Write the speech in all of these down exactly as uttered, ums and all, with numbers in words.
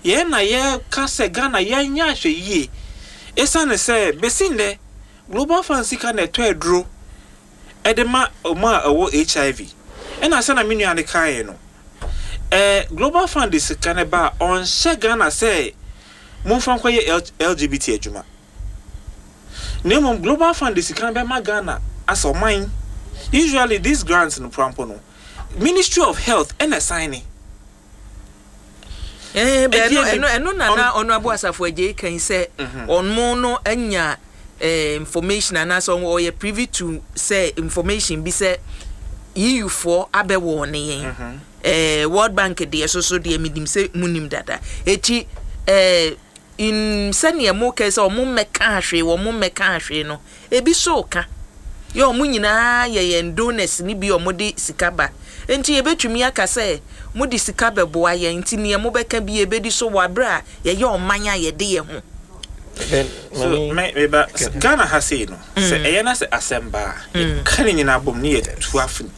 ye na ye ka se Ghana ye nya hwe yie esa ne se besinde Global Fund sika na to edro edema oma awo H I V ena se na menu ane kan no eh Global Fund sika ne ba on she Ghana se monfa kwaye L G B T adwuma nemo Global Fund sika be ma Ghana as o mine. Usually these grants no prampo no Ministry of Health and assigning eh be no eno eno na na ono abo asafo aje kan say on mo no anya eh information and so or you privy to say information be say E U for abewo ne yen eh World Bank de so so de midim say munim dada echi eh in senior mo ke say o mo meka ahwe wo mo meka ahwe no ebi so ka yo mu nyina ye yen donors ni bi o mo de sikaba enti ebetumi aka say mo de sikaba boa ye enti ne mo beka bi ebedi so wabra ye ye omanya ye de ye ho so me me ba Ghana hase no se e na se asemba kan nyina bom ne ye tu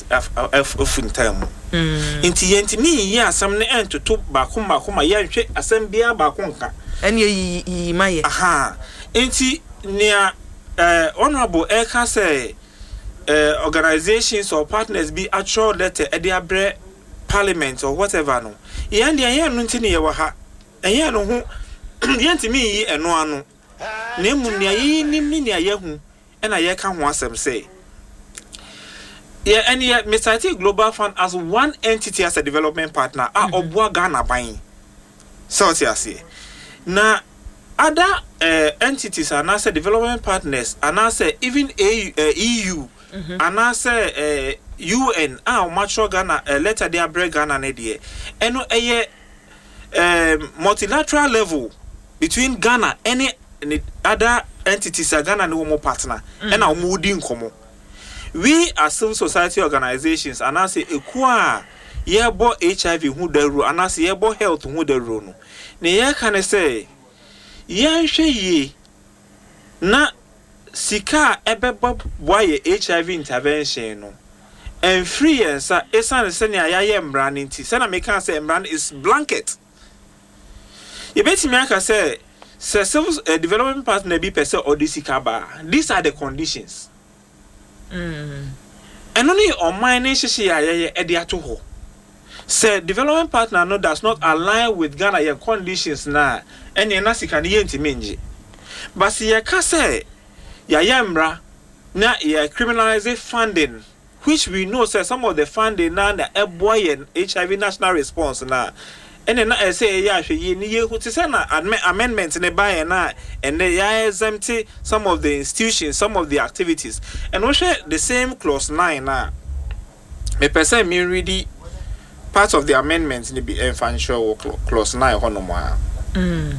afuntam enti ye enti ni yi asam ne entoto ba koma koma ye nhwe asembia ba konka eni yi yi maye aha enti ne eh honorable eka say Uh, organizations or partners be actual letter at their bre parliament or whatever no yandi ayen no ntini ye wa ha ayen no ho yenti mi yi eno anu na mu nia yi ni mi nia ye hu e na ye ka ho asem say yeah and yet Mister T Global Fund as one entity as a development partner a oboa Ghana ban so ti ase na other uh, entities and as development partners and as even a, uh, E U mm-hmm. and as uh, U N ah mature Ghana uh, letter their break Ghana ne die eno eye um, multilateral level between Ghana any, any other entities are Ghana no more partner mm-hmm. and our moody nkomo we as civil society organizations and as a kwa yebo H I V who the ro and as yebo health who the ro no ne ye kan say yanhwe yi na sika ebeba boye H I V intervention no and free ensa esan se ne ayaye mbra ne nti se na me kan say mbra is blanket ye beti me aka say se civil uh, development partner bi pese odisika ba these are the conditions mm and only on my nation she ayaye e de ato ho say development partner no does not align with Ghana your conditions na ene na sika ne yenti menje but see ya ka say ya yamra na ya criminalize funding which we know say some of the funding na na eboy H I V national response na ene na say ya hwe yi ni yehu ti say na amendment ne buy na and ya exempt some of the institutions some of the activities and we share the same clause nine na me person me ready part of the amendment ni be financial clause nine hono mo a mm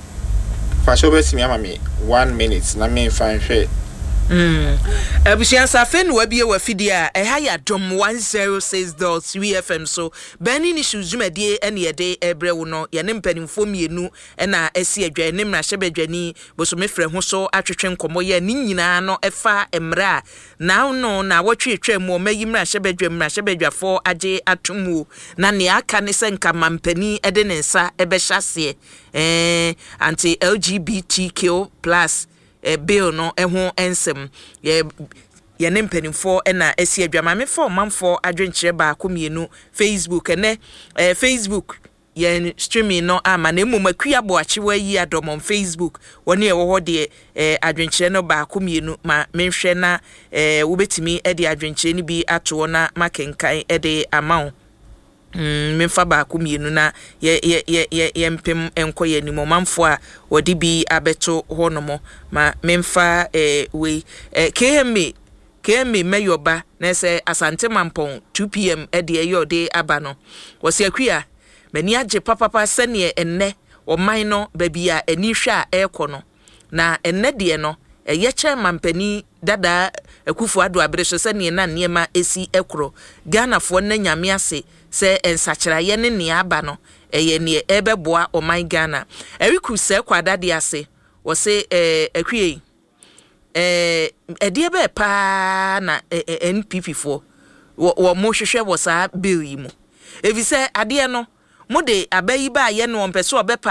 fa show beti me ama me one minute na me financial mm abusia safe no wabie wa fidia e ha ya dom one oh six point three F M so bani ni shuzumade ene yede ebrewo no ye ne mpanimfo mienu na esi adwa ne mra hyebadwani boso mefre ho so atwetwe nkomo ye ni nyina no efa emra now no na wotwetwe mu mayi mra hyebadwa mra hyebadwafo age atomu na ne aka ne senka mampani ede ne nsa ebe hyase eh anti L G B T Q plus a bill no eho ensem ye ye ne mpanimfo na esi adwama me for manfo adwenkyere ba komienu Facebook ene eh, Facebook ye streaming no ama na emum akua bo achewa yi adom on Facebook woni e wo ho de eh, adwenkyere no ba komienu ma menhwe na eh, wobetimi e de adwenkyere ni bi ato na makenkan e de amount Mm, memfa ba ko mienu na ye ye ye ye mpem enko ye ni momamfo a wodi bi abeto honomo ma memfa eh we eh, K M A K M A mayoba na se Asante Mampong two p m e de ye de aba no wo se akua mani age papapa sene enne o man no ba bia ani hwa ekọ no na enne de no eye che mampani dada Akufo Addo abreso sene na niema esi ekro Ghana fo na nyame ase se ensachira ye ne ne aba no eye ne ebeboa o my Ghana eriku se kwada de ase wo se eh akwie eh ede be pa na N P P fo wo mo hwehwe wo sa bill yi mu evi se ade no mo de abayi ba ye no on pese obepa